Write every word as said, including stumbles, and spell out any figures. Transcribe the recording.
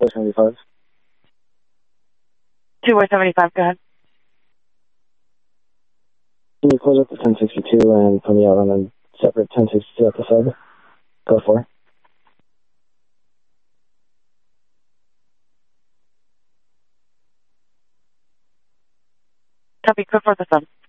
seventy-five. two four seventy-five, go ahead. Can you close up the ten sixty-two and put me out on a separate ten sixty-two at the sub? Go for. Copy, go for the sub.